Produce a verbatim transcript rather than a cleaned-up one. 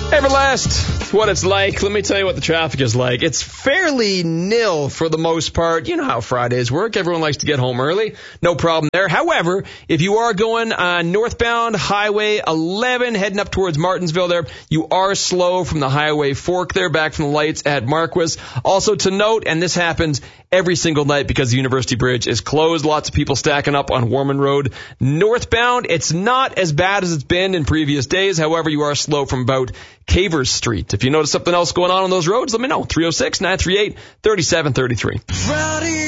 Everlast, what it's like. Let me tell you what the traffic is like. It's fairly nil for the most part. You know how Fridays work. Everyone likes to get home early. No problem there. However, if you are going on northbound Highway eleven, heading up towards Martinsville there, you are slow from the highway fork there, back from the lights at Marquis. Also to note, and this happens every single night because the University Bridge is closed. Lots of people stacking up on Warman Road. Northbound, it's not as bad as it's been in previous days. However, you are slow from about Cavers Street. If you notice something else going on on those roads, let me know. three oh six, nine three eight, three seven three three.